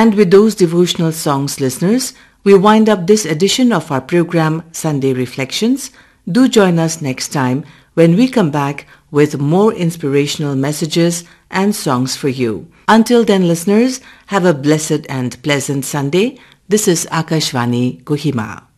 And with those devotional songs, listeners, we wind up this edition of our program Sunday Reflections. Do join us next time when we come back with more inspirational messages and songs for you. Until then, listeners, have a blessed and pleasant Sunday. This is Akashvani Kohima.